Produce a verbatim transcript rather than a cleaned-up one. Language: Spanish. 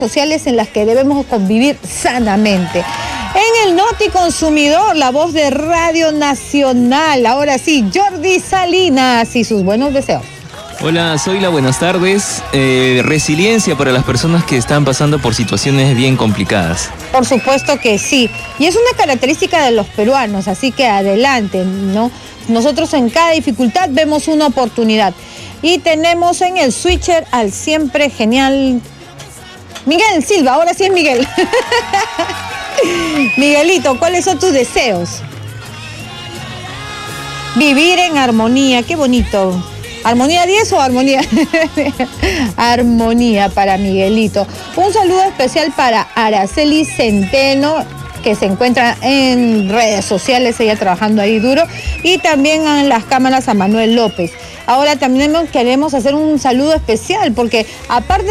sociales en las que debemos convivir sanamente. En el Noti Consumidor, la voz de Radio Nacional. Ahora sí, Jordi Salinas y sus buenos deseos. Hola, Zoila, buenas tardes. Eh, resiliencia para las personas que están pasando por situaciones bien complicadas. Por supuesto que sí. Y es una característica de los peruanos, así que adelante, ¿no? Nosotros en cada dificultad vemos una oportunidad. Y tenemos en el switcher al siempre genial Miguel Silva, ahora sí es Miguel. Miguelito, ¿cuáles son tus deseos? Vivir en armonía, qué bonito. ¿Armonía diez o armonía? Armonía para Miguelito. Un saludo especial para Araceli Centeno, que se encuentra en redes sociales, ella trabajando ahí duro, y también en las cámaras a Manuel López. Ahora también queremos hacer un saludo especial, porque aparte